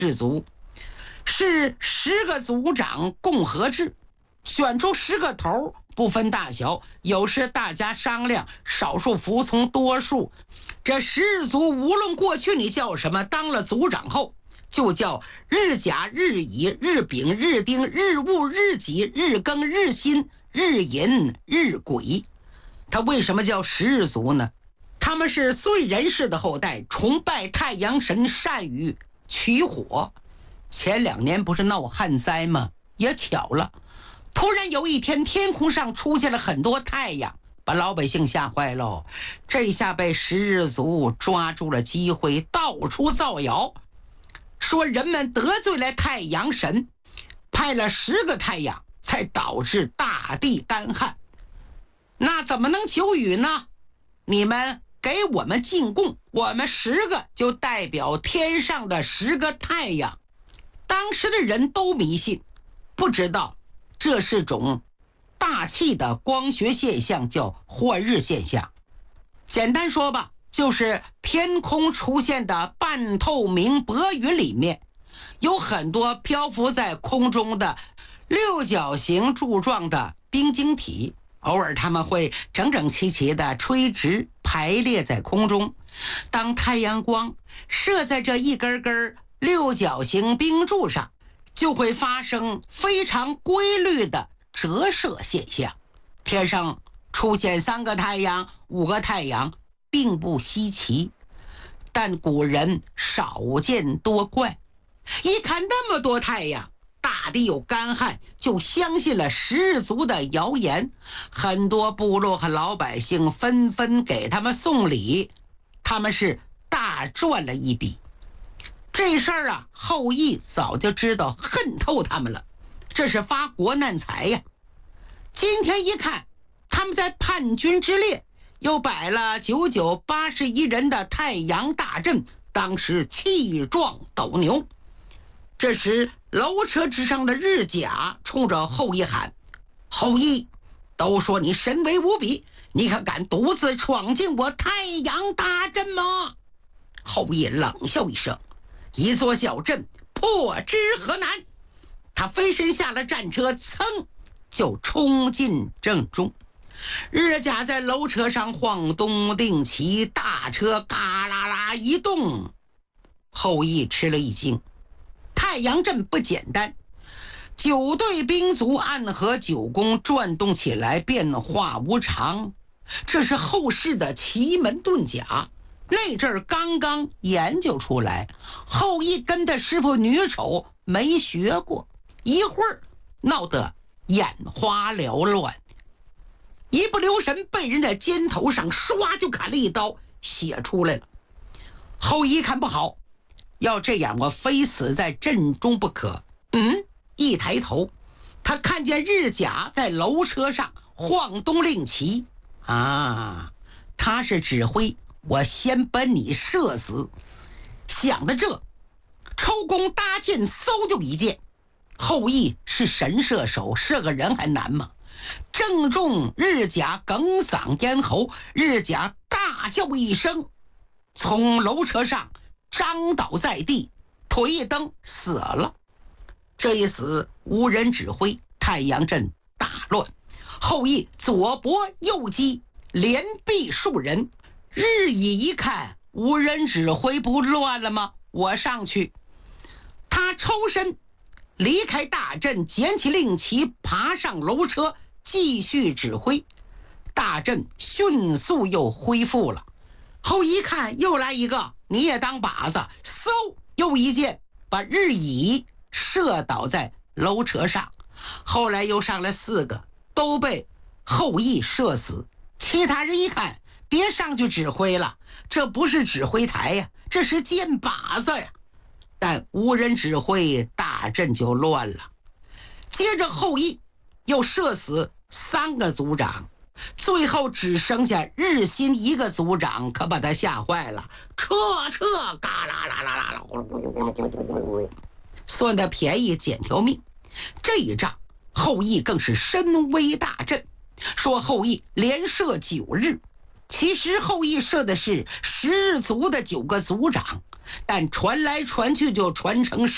氏族，是10个族长共和制，选出10个头，不分大小，有时大家商量，少数服从多数。这10族无论过去你叫什么，当了族长后就叫日甲、日乙、日丙、日丁、日戊、日己、日庚、日辛、日寅、日癸。他为什么叫10日族呢？他们是燧人氏的后代，崇拜太阳神，善于取火。前2年不是闹旱灾吗？也巧了，突然有一天天空上出现了很多太阳，把老百姓吓坏了。这下被10日族抓住了机会，到处造谣，说人们得罪了太阳神，派了10个太阳，才导致大地干旱。那怎么能求雨呢？你们给我们进贡，我们10个就代表天上的10个太阳。当时的人都迷信，不知道这是种大气的光学现象，叫换日现象。简单说吧，就是天空出现的半透明薄云里面有很多漂浮在空中的六角形柱状的冰晶体，偶尔它们会整整齐齐的垂直排列在空中。当太阳光射在这一根根六角形冰柱上，就会发生非常规律的折射现象。天上出现3个太阳、5个太阳并不稀奇，但古人少见多怪，一看那么多太阳，大地有干旱，就相信了10日族的谣言。很多部落和老百姓纷纷给他们送礼，他们是大赚了一笔。这事儿啊，后羿早就知道，恨透他们了，这是发国难财呀。今天一看，他们在叛军之列又摆了9981人的太阳大阵，当时气壮斗牛。这时楼车之上的日甲冲着后羿喊：后羿，都说你神威无比，你可敢独自闯进我太阳大阵吗？后羿冷笑一声，一座小阵破之何难？他飞身下了战车，噌就冲进阵中。日甲在楼车上晃动令旗，大车嘎啦啦一动。后羿吃了一惊，太阳阵不简单，9队兵卒暗合9宫转动起来，变化无常。这是后世的奇门遁甲，那阵儿刚刚研究出来，后羿跟他师傅女丑没学过，一会儿闹得眼花缭乱，一不留神被人在肩头上唰就砍了一刀，血出来了。后羿看不好，要这样我非死在阵中不可。一抬头，他看见日甲在楼车上晃动令旗啊，他是指挥，我先把你射死。想到这，抽弓搭箭，嗖就一箭。后羿是神射手，射个人还难吗？正中日甲哽嗓咽喉，日甲大叫一声，从楼车上张倒在地，腿一蹬死了。这一死无人指挥，太阳阵大乱。后羿左搏右击，连毙数人。日乙一看无人指挥，不乱了吗？我上去。他抽身离开大阵，捡起令旗，爬上楼车，继续指挥。大阵迅速又恢复了。后一看又来一个，你也当靶子，嗖又一箭把日乙射倒在楼车上。后来又上来4个，都被后羿射死。其他人一看，别上去指挥了，这不是指挥台呀，这是箭靶子呀。但无人指挥，大阵就乱了。接着后羿又射死3个族长，最后只剩下日辛1个族长，可把他吓坏了，撤，嘎啦啦啦啦啦，算他便宜捡条命。这一仗后羿更是身威大振，说后羿连射9日。其实后羿射的是10日族的9个族长，但传来传去就传成